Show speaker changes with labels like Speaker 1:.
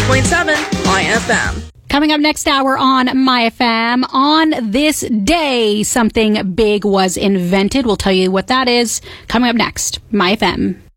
Speaker 1: 106.7 MyFM.
Speaker 2: Coming up next hour on MyFM, on this day, something big was invented. We'll tell you what that is. Coming up next, MyFM.